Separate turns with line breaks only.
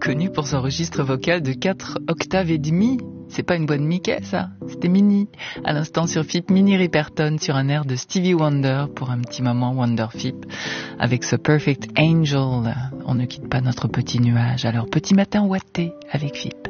connu pour son registre vocal de 4 octaves et demi. C'est pas une voix de Mickey, ça. C'était Minnie. À l'instant sur FIP, Minnie Riperton sur un air de Stevie Wonder pour un petit moment Wonder FIP. Avec ce Perfect Angel, on ne quitte pas notre petit nuage. Alors, petit matin ouaté avec FIP.